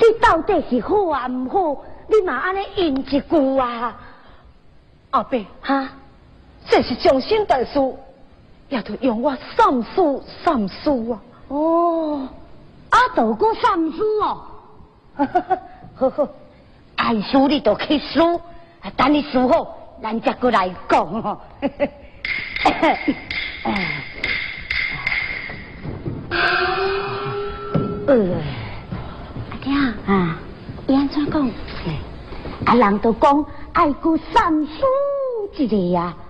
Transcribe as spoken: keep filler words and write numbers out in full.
到底是好啊唔好？你嘛安尼应一句啊？ 阿伯， 哈， 这是终身大事，也得用我三思三思啊。 哦，啊，都过三思哦。好好，爱输你就去输，啊，等你输好，咱再过来讲哦。呃，阿爹啊，伊安怎讲？啊，人都讲爱过三思一个呀。